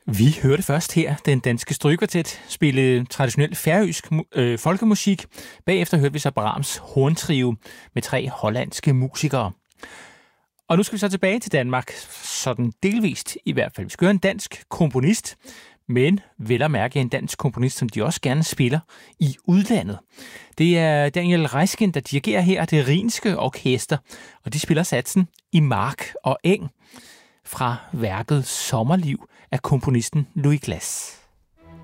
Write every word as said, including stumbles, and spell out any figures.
Vi hørte først her den danske strygekvartet spille traditionel færøsk øh, folkemusik. Bagefter hørte vi så Brahms horntrio med tre hollandske musikere. Og nu skal vi så tilbage til Danmark, sådan delvist i hvert fald. Vi skal høre en dansk komponist, men vel at mærke en dansk komponist, som de også gerne spiller i udlandet. Det er Daniel Reiskin, der dirigerer her det Rhinske Orkester, og de spiller satsen i mark og eng fra værket Sommerliv af komponisten Louis Glass.